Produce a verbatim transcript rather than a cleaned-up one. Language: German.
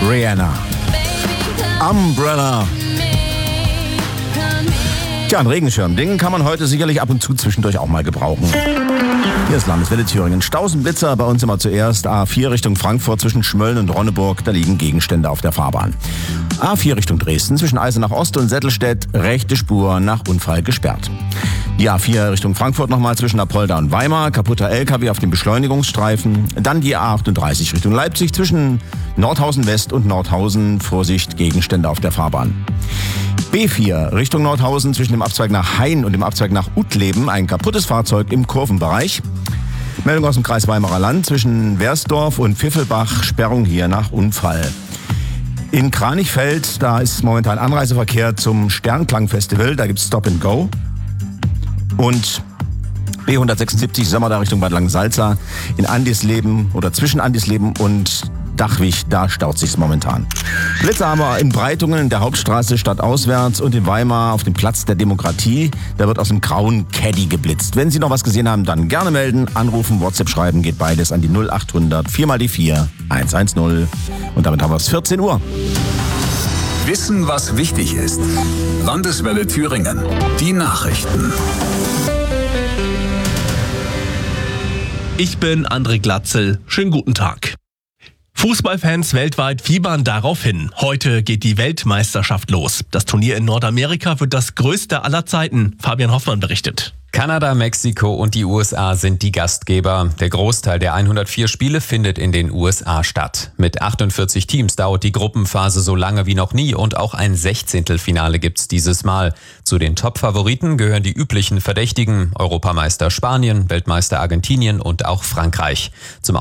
Rihanna. Umbrella. Tja, ein Regenschirm, den kann man heute sicherlich ab und zu zwischendurch auch mal gebrauchen. Hier ist Landeswelle Thüringen. Stausenblitzer bei uns immer zuerst. A vier Richtung Frankfurt zwischen Schmölln und Ronneburg. Da liegen Gegenstände auf der Fahrbahn. A vier Richtung Dresden zwischen Eisenach Ost und Settelstedt. Rechte Spur nach Unfall gesperrt. Die A vier Richtung Frankfurt nochmal zwischen Apolda und Weimar. Kaputter L K W auf dem Beschleunigungsstreifen. Dann die A achtunddreißig Richtung Leipzig zwischen Nordhausen West und Nordhausen. Vorsicht, Gegenstände auf der Fahrbahn. B vier Richtung Nordhausen zwischen dem Abzweig nach Hain und dem Abzweig nach Uttleben. Ein kaputtes Fahrzeug im Kurvenbereich. Meldung aus dem Kreis Weimarer Land zwischen Wersdorf und Pfiffelbach. Sperrung hier nach Unfall. In Kranichfeld, da ist momentan Anreiseverkehr zum Sternklang-Festival. Da gibt's Stop and Go. Und B hundertsechsundsiebzig Sömmerda Richtung Bad Langensalza. In Andisleben oder zwischen Andisleben und Dachwig, da staut sich's momentan. Blitze haben wir in Breitungen, in der Hauptstraße stadtauswärts und in Weimar auf dem Platz der Demokratie. Da wird aus dem grauen Caddy geblitzt. Wenn Sie noch was gesehen haben, dann gerne melden, anrufen, WhatsApp schreiben, geht beides an die null achthundert vier mal die vier eins eins null. Und damit haben wir es vierzehn Uhr. Wissen, was wichtig ist. Landeswelle Thüringen. Die Nachrichten. Ich bin André Glatzel. Schönen guten Tag. Fußballfans weltweit fiebern darauf hin. Heute geht die Weltmeisterschaft los. Das Turnier in Nordamerika wird das größte aller Zeiten. Fabian Hoffmann berichtet. Kanada, Mexiko und die U S A sind die Gastgeber. Der Großteil der hundertvier Spiele findet in den U S A statt. Mit achtundvierzig Teams dauert die Gruppenphase so lange wie noch nie und auch ein Sechzehntelfinale gibt's dieses Mal. Zu den Top-Favoriten gehören die üblichen Verdächtigen: Europameister Spanien, Weltmeister Argentinien und auch Frankreich. Zum